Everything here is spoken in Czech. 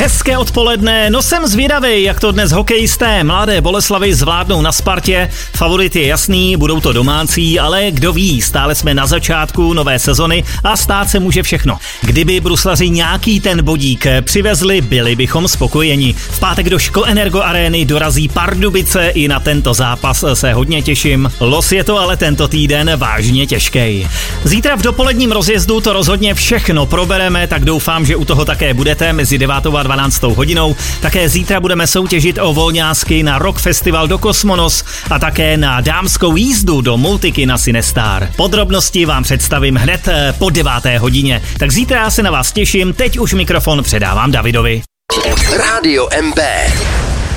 Hezké odpoledne, no jsem zvědavý, jak to dnes hokejisté Mladé Boleslavi zvládnou na Spartě. Favorit je jasný, budou to domácí, ale kdo ví, stále jsme na začátku nové sezony a stát se může všechno. Kdyby bruslaři nějaký ten bodík přivezli, byli bychom spokojeni. V pátek do Škoenergo Arény dorazí Pardubice, i na tento zápas se hodně těším. Los je to ale tento týden vážně těžký. Zítra v dopoledním rozjezdu to rozhodně všechno probereme, tak doufám, že u toho také budete mezi 9. a 12. hodinou. Také zítra budeme soutěžit o volňásky na Rock Festival do Kosmonos a také na dámskou jízdu do Multiky na Sinestar. Podrobnosti vám představím hned po 9. hodině. Tak zítra se na vás těším, teď už mikrofon předávám Davidovi. Rádio MB.